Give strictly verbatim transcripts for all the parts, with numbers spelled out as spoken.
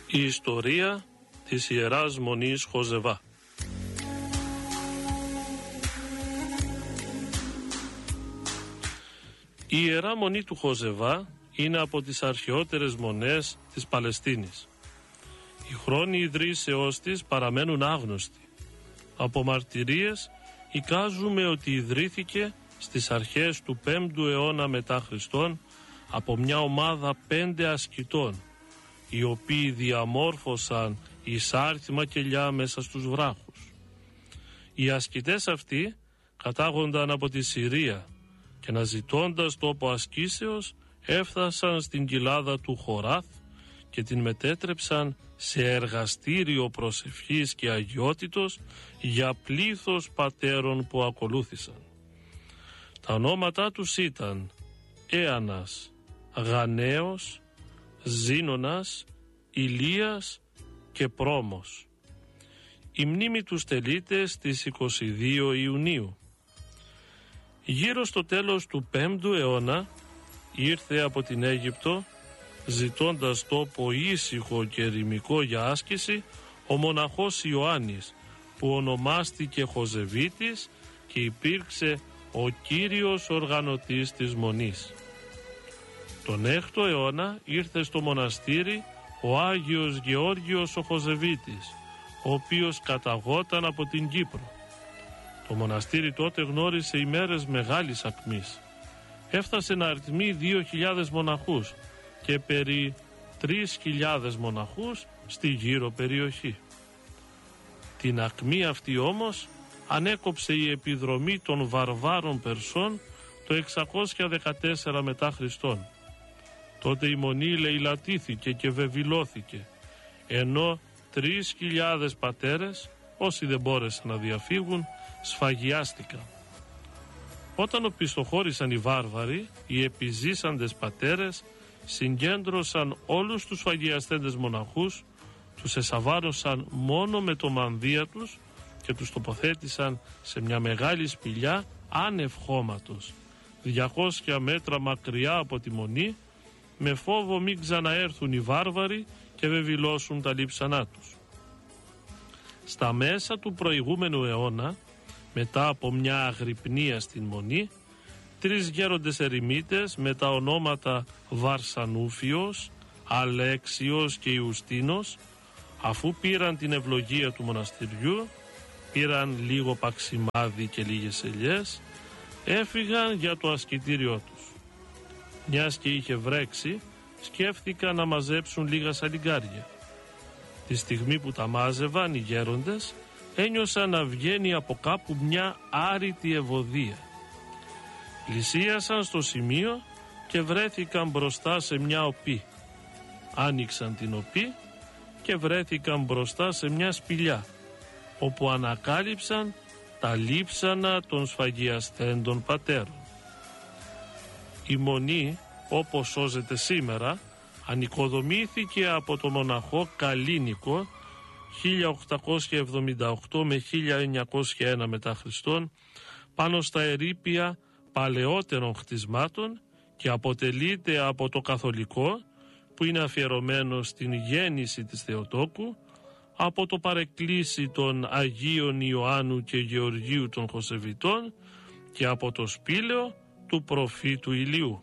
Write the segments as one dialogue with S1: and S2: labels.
S1: Η ιστορία της Ιεράς Μονής Χοζεβά. Η Ιερά Μονή του Χοζεβά είναι από τις αρχαιότερες μονές της Παλαιστίνης. Οι χρόνοι ιδρύσεώς της παραμένουν άγνωστοι. Από μαρτυρίες εικάζουμε ότι ιδρύθηκε στις αρχές του πέμπτου αιώνα μετά Χριστόν από μια ομάδα πέντε ασκητών, οι οποίοι διαμόρφωσαν εισάρθιμα κελιά μέσα στους βράχους. Οι ασκητές αυτοί κατάγονταν από τη Συρία και αναζητώντας τόπο ασκήσεως έφτασαν στην κοιλάδα του Χοράθ και την μετέτρεψαν σε εργαστήριο προσευχής και αγιότητος για πλήθος πατέρων που ακολούθησαν. Τα ονόματά τους ήταν Έανας, Γανέος, Ζήνωνας, Ηλίας και Πρόμος. Η μνήμη τους τελείται στις είκοσι δύο Ιουνίου. Γύρω στο τέλος του πέμπτου αιώνα ήρθε από την Αίγυπτο, ζητώντας τόπο ήσυχο και ερημικό για άσκηση, ο μοναχός Ιωάννης, που ονομάστηκε Χοζεβίτης και υπήρξε ο κύριος οργανωτής της Μονής. Τον έκτο αιώνα ήρθε στο μοναστήρι ο Άγιος Γεώργιος ο Χοζεβίτης, ο οποίος καταγόταν από την Κύπρο. Το μοναστήρι τότε γνώρισε ημέρες μεγάλης ακμής. Έφτασε να αριθμεί δύο χιλιάδες μοναχούς και περί τρεις χιλιάδες μοναχούς στη γύρω περιοχή. Την ακμή αυτή όμως ανέκοψε η επιδρομή των βαρβάρων Περσών το εξακόσια δεκατέσσερα μετά Χριστόν. Τότε η Μονή λαιλατήθηκε και βεβηλώθηκε, ενώ τρεις χιλιάδες πατέρες, όσοι δεν μπόρεσαν να διαφύγουν, σφαγιάστηκαν. Όταν οπισθοχώρησαν οι βάρβαροι, οι επιζήσαντες πατέρες συγκέντρωσαν όλους τους σφαγιαστέντες μοναχούς, τους εσαβάρωσαν μόνο με το μανδύα τους και τους τοποθέτησαν σε μια μεγάλη σπηλιά άνευ χώματος, διακόσια μέτρα μακριά από τη Μονή, με φόβο μην ξαναέρθουν οι βάρβαροι και βεβηλώσουν τα λείψανά τους. Στα μέσα του προηγούμενου αιώνα, μετά από μια αγρυπνία στην Μονή, τρεις γέροντες ερημίτες με τα ονόματα Βαρσανούφιος, Αλέξιος και Ιουστίνος, αφού πήραν την ευλογία του μοναστηριού, πήραν λίγο παξιμάδι και λίγες ελιές, έφυγαν για το ασκητήριό τους. Μιας και είχε βρέξει, σκέφτηκαν να μαζέψουν λίγα σαλιγκάρια. Τη στιγμή που τα μάζευαν οι γέροντες, ένιωσαν να βγαίνει από κάπου μια άρρητη ευωδία. Πλησίασαν στο σημείο και βρέθηκαν μπροστά σε μια οπή. Άνοιξαν την οπή και βρέθηκαν μπροστά σε μια σπηλιά, όπου ανακάλυψαν τα λείψανα των σφαγιαστέντων πατέρων. Η Μονή, όπως σώζεται σήμερα, ανοικοδομήθηκε από το μοναχό Καλίνικο χίλια οκτακόσια εβδομήντα οκτώ με χίλια εννιακόσια ένα μετά Χριστόν, πάνω στα ερείπια παλαιότερων χτισμάτων, και αποτελείται από το καθολικό, που είναι αφιερωμένο στην γέννηση της Θεοτόκου, από το παρεκκλήσι των Αγίων Ιωάννου και Γεωργίου των Χοζεβιτών και από το σπήλαιο του προφήτου Ηλίου.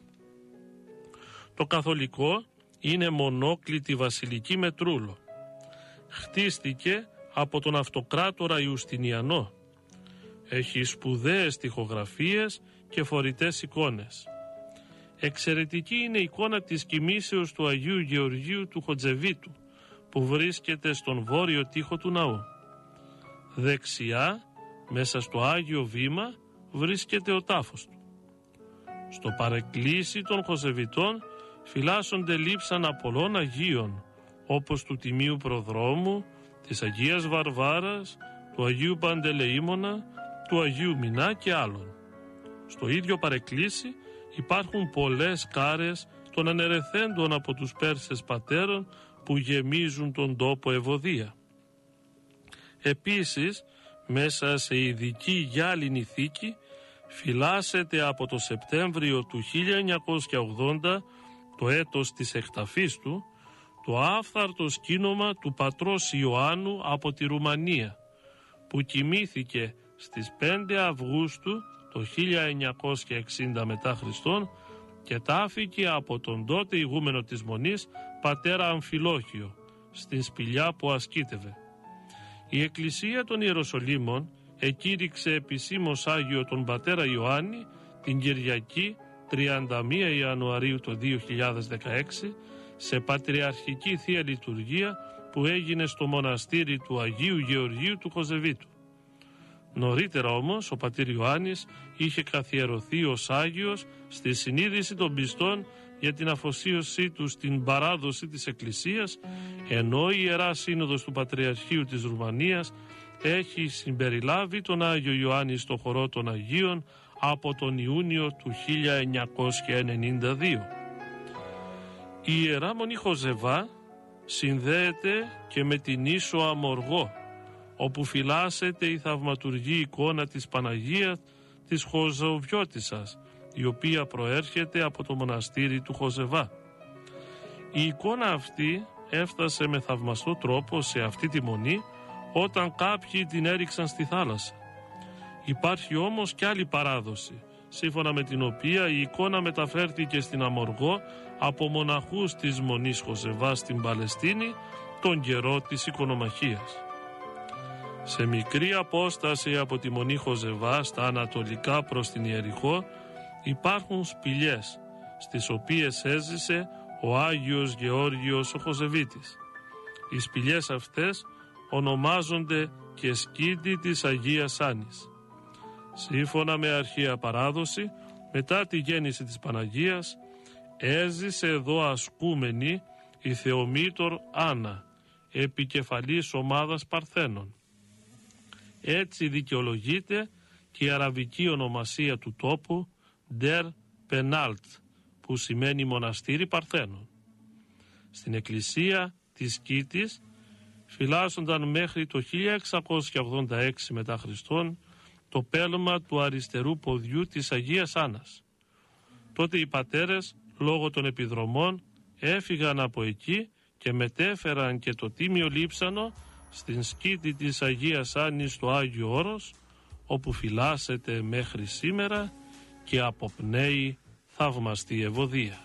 S1: Το καθολικό είναι μονόκλητη βασιλική με τρούλο. Χτίστηκε από τον αυτοκράτορα Ιουστινιανό. Έχει σπουδαίες τοιχογραφίες και φορητές εικόνες. Εξαιρετική είναι η εικόνα της κοιμήσεως του Αγίου Γεωργίου του Χοτζεβίτου, που βρίσκεται στον βόρειο τοίχο του ναού. Δεξιά, μέσα στο Άγιο Βήμα, βρίσκεται ο τάφος του. Στο παρεκκλήσι των Χοζεβιτών φυλάσσονται λείψανα πολλών Αγίων, όπως του Τιμίου Προδρόμου, της Αγίας Βαρβάρας, του Αγίου Παντελεήμονα, του Αγίου Μινά και άλλων. Στο ίδιο παρεκκλήσι υπάρχουν πολλές κάρες των ανερεθέντων από τους Πέρσες πατέρων που γεμίζουν τον τόπο ευωδία. Επίσης, μέσα σε ειδική γυάλινη θήκη φυλάσσεται από το Σεπτέμβριο του χίλια εννιακόσια ογδόντα, το έτος της εκταφής του, το άφθαρτο σκήνομα του πατρός Ιωάννου από τη Ρουμανία, που κοιμήθηκε στις πέντε Αυγούστου το χίλια εννιακόσια εξήντα μετά Χριστόν και τάφηκε από τον τότε ηγούμενο της Μονής πατέρα Αμφιλόχιο στην σπηλιά που ασκήτευε. Η Εκκλησία των Ιεροσολύμων εκήρυξε επισήμως Άγιο τον πατέρα Ιωάννη την Κυριακή τριάντα μία Ιανουαρίου το δύο χιλιάδες δεκαέξι σε πατριαρχική Θεία Λειτουργία που έγινε στο μοναστήρι του Αγίου Γεωργίου του Κοζεβίτου. Νωρίτερα όμως ο πατήρ Ιωάννης είχε καθιερωθεί ως Άγιος στη συνείδηση των πιστών για την αφοσίωσή του στην παράδοση της Εκκλησίας, ενώ η Ιερά Σύνοδος του Πατριαρχείου της Ρουμανίας έχει συμπεριλάβει τον Άγιο Ιωάννη στο χορό των Αγίων από τον Ιούνιο του χίλια εννιακόσια ενενήντα δύο. Η Ιερά Μονή Χοζεβά συνδέεται και με την Ίσο Αμοργό, όπου φυλάσσεται η θαυματουργή εικόνα της Παναγίας της Χοζοβιώτισσας, η οποία προέρχεται από το μοναστήρι του Χοζεβά. Η εικόνα αυτή έφτασε με θαυμαστό τρόπο σε αυτή τη μονή όταν κάποιοι την έριξαν στη θάλασσα. Υπάρχει όμως κι άλλη παράδοση, σύμφωνα με την οποία η εικόνα μεταφέρθηκε στην Αμοργό από μοναχούς της Μονής Χοζεβά στην Παλαιστίνη τον καιρό της οικονομαχίας. Σε μικρή απόσταση από τη Μονή Χοζεβά στα ανατολικά προς την Ιεριχώ υπάρχουν σπηλιές, στις οποίες έζησε ο Άγιος Γεώργιος ο Χοζεβίτης. Οι σπηλιές αυτές ονομάζονται και σκήτη της Αγίας Άννης. Σύμφωνα με αρχαία παράδοση, μετά τη γέννηση της Παναγίας, έζησε εδώ ασκούμενη η Θεομήτωρ Άννα, επικεφαλής ομάδας Παρθένων. Έτσι δικαιολογείται και η αραβική ονομασία του τόπου Ντερ Πενάλτ, που σημαίνει μοναστήρι Παρθένων. Στην εκκλησία της Σκήτης φυλάσσονταν μέχρι το χίλια εξακόσια ογδόντα έξι μετά Χριστόν το πέλμα του αριστερού ποδιού της Αγίας Άννας. Τότε οι πατέρες λόγω των επιδρομών έφυγαν από εκεί και μετέφεραν και το τίμιο λείψανο στην σκήτη της Αγίας Άννης στο Άγιο Όρος, όπου φυλάσσεται μέχρι σήμερα και αποπνέει θαυμαστή ευωδία.